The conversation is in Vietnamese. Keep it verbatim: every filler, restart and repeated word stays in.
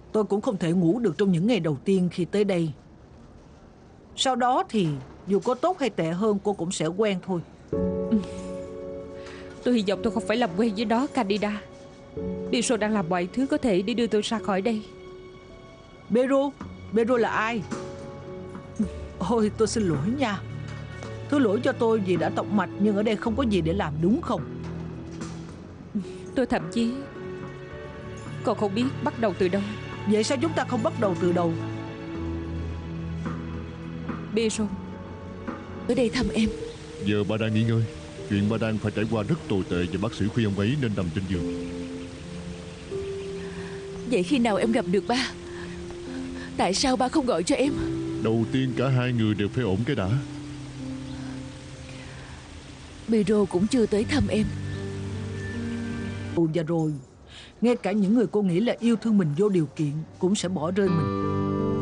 Tôi cũng không thể ngủ được trong những ngày đầu tiên khi tới đây. Sau đó thì dù có tốt hay tệ hơn cô cũng sẽ quen thôi. Tôi hy vọng tôi không phải làm quen với nó, Candida. Pedro đang làm mọi thứ có thể để đưa tôi ra khỏi đây. Pedro? Pedro là ai? Ôi tôi xin lỗi nha. Thứ lỗi cho tôi vì đã tọc mạch, nhưng ở đây không có gì để làm, đúng không? Tôi thậm chí còn không biết bắt đầu từ đâu. Vậy sao chúng ta không bắt đầu từ đầu? Pedro Ở đây thăm em. Giờ bà đang nghỉ ngơi. Chuyện bà đang phải trải qua rất tồi tệ và bác sĩ khuyên ông ấy nên nằm trên giường. Vậy khi nào em gặp được ba? Tại sao ba không gọi cho em? Đầu tiên cả hai người đều phải ổn cái đã. Pedro cũng chưa tới thăm em. Và rồi, ngay cả những người cô nghĩ là yêu thương mình vô điều kiện cũng sẽ bỏ rơi mình.